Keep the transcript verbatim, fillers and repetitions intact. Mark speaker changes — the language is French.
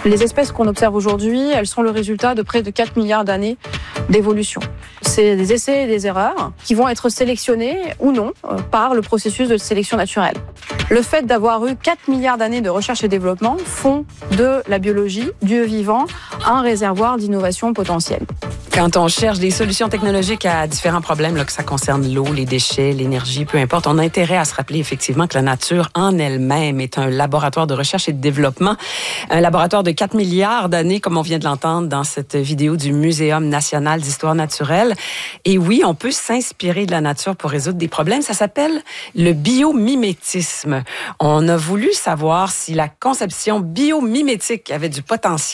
Speaker 1: Les espèces qu'on observe aujourd'hui, elles sont le résultat de près de quatre milliards d'années d'évolution. C'est des essais et des erreurs qui vont être sélectionnés ou non par le processus de sélection naturelle. Le fait d'avoir eu quatre milliards d'années de recherche et développement font de la biologie, du vivant, un réservoir d'innovation potentielle.
Speaker 2: Quand on cherche des solutions technologiques à différents problèmes, là, que ça concerne l'eau, les déchets, l'énergie, peu importe, on a intérêt à se rappeler effectivement que la nature en elle-même est un laboratoire de recherche et de développement. Un laboratoire de quatre milliards d'années, comme on vient de l'entendre dans cette vidéo du Muséum national d'histoire naturelle. Et oui, on peut s'inspirer de la nature pour résoudre des problèmes. Ça s'appelle le biomimétisme. On a voulu savoir si la conception biomimétique avait du potentiel